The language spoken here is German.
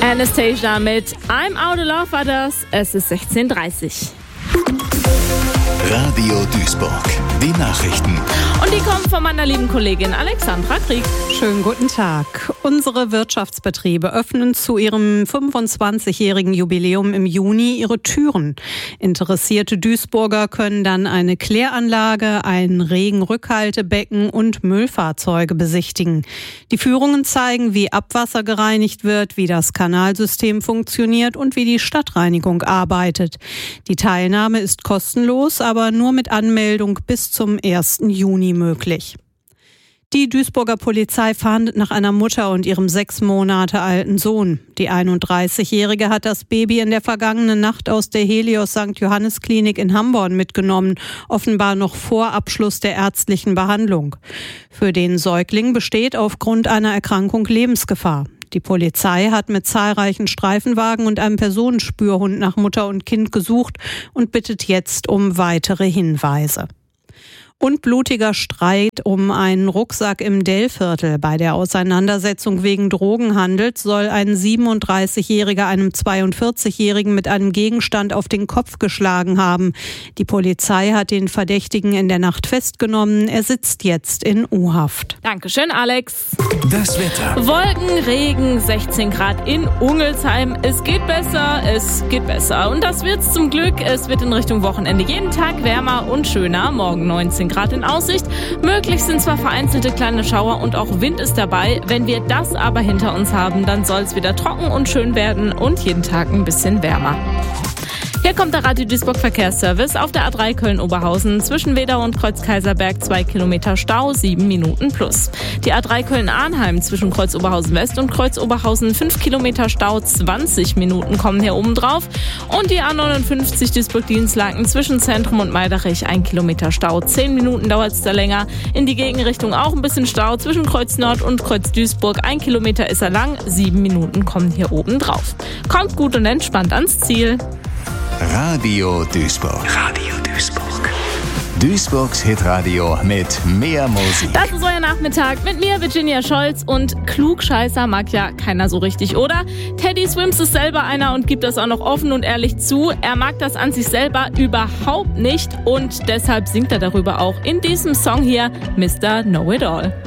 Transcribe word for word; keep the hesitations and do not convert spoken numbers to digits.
Anastasia mit I'm Out of Love war das. Es ist sechzehn Uhr dreißig. Radio Duisburg, die Nachrichten. Und die kommen von meiner lieben Kollegin Alexandra Krieg. Schönen guten Tag. Unsere Wirtschaftsbetriebe öffnen zu ihrem fünfundzwanzigjährigen Jubiläum im Juni ihre Türen. Interessierte Duisburger können dann eine Kläranlage, ein Regenrückhaltebecken und Müllfahrzeuge besichtigen. Die Führungen zeigen, wie Abwasser gereinigt wird, wie das Kanalsystem funktioniert und wie die Stadtreinigung arbeitet. Die Teilnahme ist kostenlos, aber nur mit Anmeldung bis zum ersten Juni möglich. Die Duisburger Polizei fahndet nach einer Mutter und ihrem sechs Monate alten Sohn. Die einunddreißigjährige hat das Baby in der vergangenen Nacht aus der Helios Sankt Johannes Klinik in Hamborn mitgenommen, offenbar noch vor Abschluss der ärztlichen Behandlung. Für den Säugling besteht aufgrund einer Erkrankung Lebensgefahr. Die Polizei hat mit zahlreichen Streifenwagen und einem Personenspürhund nach Mutter und Kind gesucht und bittet jetzt um weitere Hinweise. Und blutiger Streit um einen Rucksack im Dellviertel. Bei der Auseinandersetzung wegen Drogenhandels soll ein siebenunddreißigjähriger einem zweiundvierzigjährigen mit einem Gegenstand auf den Kopf geschlagen haben. Die Polizei hat den Verdächtigen in der Nacht festgenommen. Er sitzt jetzt in U-Haft. Dankeschön, Alex. Das Wetter. Wolken, Regen, sechzehn Grad in Ungelsheim. Es geht besser, es geht besser. Und das wird's zum Glück. Es wird in Richtung Wochenende jeden Tag wärmer und schöner. Morgen neunzehn Grad in Aussicht. Möglich sind zwar vereinzelte kleine Schauer und auch Wind ist dabei. Wenn wir das aber hinter uns haben, dann soll es wieder trocken und schön werden und jeden Tag ein bisschen wärmer. Hier kommt der Radio Duisburg Verkehrsservice auf der A drei Köln-Oberhausen. Zwischen Wedau und Kreuz-Kaiserberg zwei Kilometer Stau, sieben Minuten plus. Die A drei Köln-Arnheim zwischen Kreuz-Oberhausen-West und Kreuz-Oberhausen fünf Kilometer Stau, zwanzig Minuten kommen hier oben drauf. Und die A neunundfünfzig Duisburg-Dienstlaken zwischen Zentrum und Meiderich ein Kilometer Stau, zehn Minuten dauert es da länger. In die Gegenrichtung auch ein bisschen Stau zwischen Kreuz Nord und Kreuz Duisburg. Ein Kilometer ist er lang, sieben Minuten kommen hier oben drauf. Kommt gut und entspannt ans Ziel. Radio Duisburg. Radio Duisburg. Duisburgs Hitradio mit mehr Musik. Das ist euer Nachmittag mit mir, Virginia Scholz. Und Klugscheißer mag ja keiner so richtig, oder? Teddy Swims ist selber einer und gibt das auch noch offen und ehrlich zu. Er mag das an sich selber überhaupt nicht und deshalb singt er darüber auch in diesem Song hier, Mister Know-It-All.